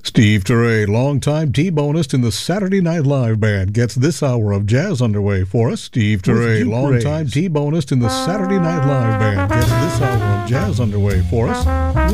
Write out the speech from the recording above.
Steve Teray, longtime T-bonist in the Saturday Night Live band, gets this hour of jazz underway for us. Steve Teray, longtime T-bonist in the Saturday Night Live band, gets this hour of jazz underway for us.